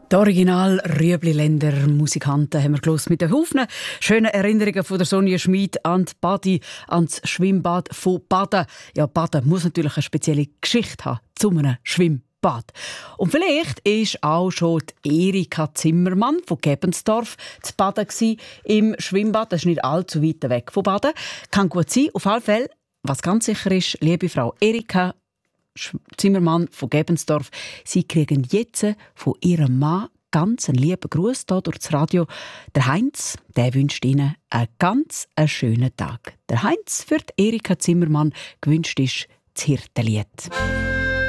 Die Original Rüebli-Länder Musikanten haben wir gehört mit den Haufen schönen Erinnerungen von der Sonja Schmid an die Badi, an das Schwimmbad von Baden. Ja, Baden muss natürlich eine spezielle Geschichte haben zu einem Schwimmbad. Und vielleicht ist auch schon die Erika Zimmermann von Gebensdorf zu Baden im Schwimmbad. Das ist nicht allzu weit weg von Baden. Kann gut sein. Auf jeden Fall, was ganz sicher ist, liebe Frau Erika Zimmermann von Gebensdorf, Sie kriegen jetzt von Ihrem Mann ganz einen lieben Gruß hier durch das Radio. Der Heinz, der wünscht Ihnen einen ganz schönen Tag. Der Heinz für die Erika Zimmermann gewünscht ist das Hirtenlied.